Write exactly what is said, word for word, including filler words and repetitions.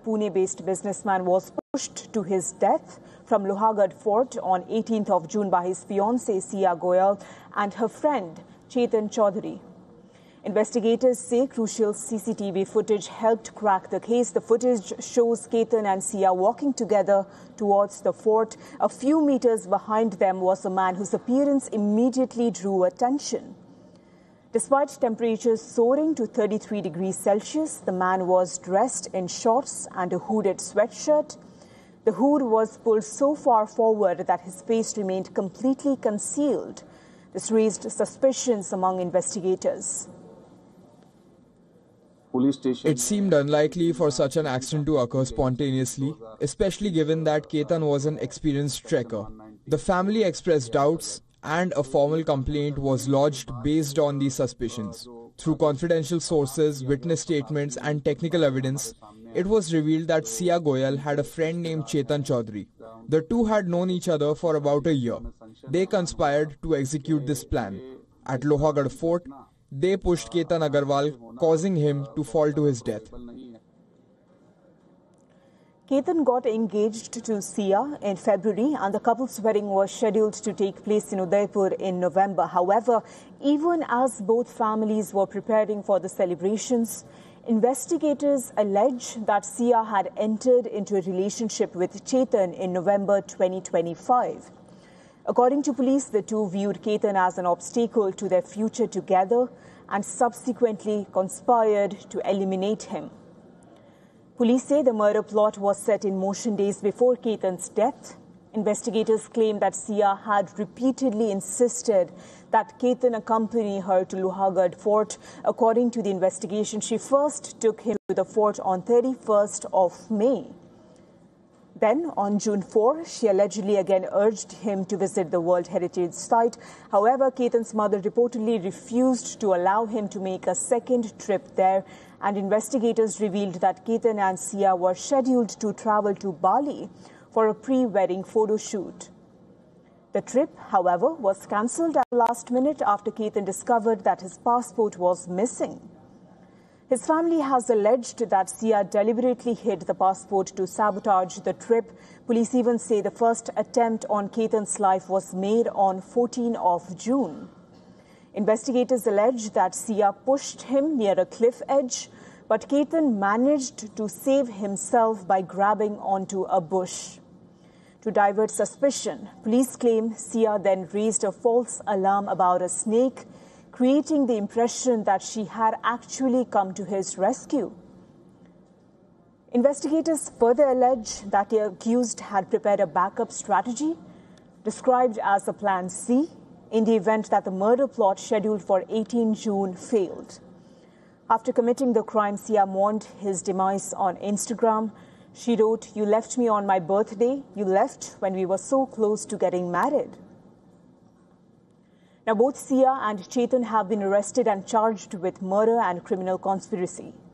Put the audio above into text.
Pune-based businessman was pushed to his death from Lohagarh Fort on eighteenth of June by his fiancée Sia Goyal and her friend Chetan Chaudhary. Investigators say crucial C C T V footage helped crack the case. The footage shows Chetan and Sia walking together towards the fort. A few meters behind them was a man whose appearance immediately drew attention. Despite temperatures soaring to thirty-three degrees Celsius, the man was dressed in shorts and a hooded sweatshirt. The hood was pulled so far forward that his face remained completely concealed. This raised suspicions among investigators. It seemed unlikely for such an accident to occur spontaneously, especially given that Chetan was an experienced trekker. The family expressed doubts and a formal complaint was lodged based on these suspicions. Through confidential sources, witness statements and technical evidence, it was revealed that Sia Goyal had a friend named Chetan Chaudhary. The two had known each other for about a year. They conspired to execute this plan. At Lohagarh Fort, they pushed Chetan Agarwal, causing him to fall to his death. Chetan got engaged to Sia in February and the couple's wedding was scheduled to take place in Udaipur in November. However, even as both families were preparing for the celebrations, investigators allege that Sia had entered into a relationship with Chetan in November twenty twenty-five. According to police, the two viewed Chetan as an obstacle to their future together and subsequently conspired to eliminate him. Police say the murder plot was set in motion days before Chetan's death. Investigators claim that Sia had repeatedly insisted that Chetan accompany her to Lohagarh Fort. According to the investigation, she first took him to the fort on thirty-first of May. Then, on June fourth, she allegedly again urged him to visit the World Heritage Site. However, Chetan's mother reportedly refused to allow him to make a second trip there, and investigators revealed that Chetan and Sia were scheduled to travel to Bali for a pre-wedding photo shoot. The trip, however, was cancelled at the last minute after Chetan discovered that his passport was missing. His family has alleged that Sia deliberately hid the passport to sabotage the trip. Police even say the first attempt on Chetan's life was made on fourteenth of June. Investigators allege that Sia pushed him near a cliff edge, but Chetan managed to save himself by grabbing onto a bush. To divert suspicion, police claim Sia then raised a false alarm about a snake, creating the impression that she had actually come to his rescue. Investigators further allege that the accused had prepared a backup strategy, described as a Plan C, in the event that the murder plot scheduled for eighteenth June failed. After committing the crime, Sia mourned his demise on Instagram. She wrote, "You left me on my birthday. You left when we were so close to getting married." Now, both Sia and Chetan have been arrested and charged with murder and criminal conspiracy.